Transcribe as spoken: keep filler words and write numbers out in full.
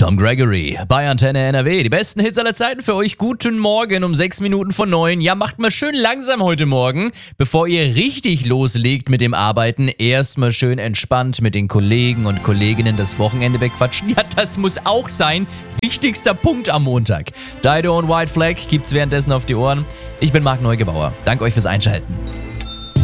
Tom Gregory bei Antenne N R W. Die besten Hits aller Zeiten für euch. Guten Morgen um sechs Minuten vor neun. Ja, macht mal schön langsam heute Morgen, bevor ihr richtig loslegt mit dem Arbeiten. Erstmal schön entspannt mit den Kollegen und Kolleginnen das Wochenende wegquatschen. Ja, das muss auch sein. Wichtigster Punkt am Montag. Dido und White Flag gibt's währenddessen auf die Ohren. Ich bin Marc Neugebauer. Danke euch fürs Einschalten.